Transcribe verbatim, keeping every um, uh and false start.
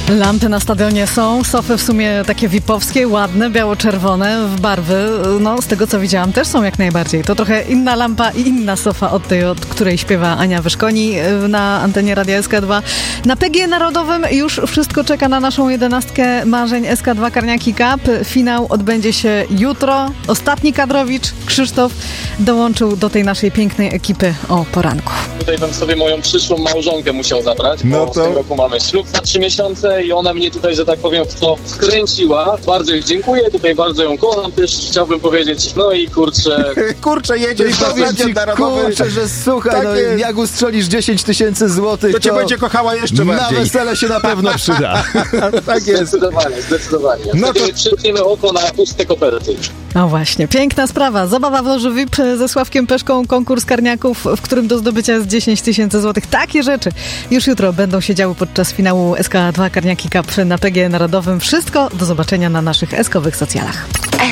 Lampy na stadionie są, sofy w sumie takie vipowskie, ładne, biało-czerwone, w barwy, no z tego co widziałam też są jak najbardziej. To trochę inna lampa i inna sofa od tej, od której śpiewa Ania Wyszkoni na antenie Radia S K dwa. Na P G Narodowym już wszystko czeka na naszą jedenastkę marzeń S K dwa Karniaki Cup. Finał odbędzie się jutro. Ostatni kadrowicz, Krzysztof, dołączył do tej naszej pięknej ekipy o poranku. Tutaj bym sobie moją przyszłą małżonkę musiał zabrać, bo no to... w tym roku mamy ślub za trzy miesiące i ona mnie tutaj, że tak powiem, w to wkręciła. Bardzo jej dziękuję, tutaj bardzo ją kocham też, chciałbym powiedzieć, no i kurczę... kurczę, jedziesz i powiem ci, kurczę, że słuchaj, tak no, jak ustrzelisz dziesięć tysięcy złotych, to cię to będzie kochała jeszcze na bardziej. Na wesele się na pewno przyda. Tak jest. Zdecydowanie, zdecydowanie. No to przypniemy oko na puste koperty. No właśnie, piękna sprawa. Zabawa w loży V I P ze Sławkiem Peszką, konkurs karniaków, w którym do zdobycia jest dziesięć tysięcy złotych. Takie rzeczy już jutro będą się działy podczas finału S K dwa Karniaki Cup na P G Narodowym. Wszystko do zobaczenia na naszych eskowych socjalach.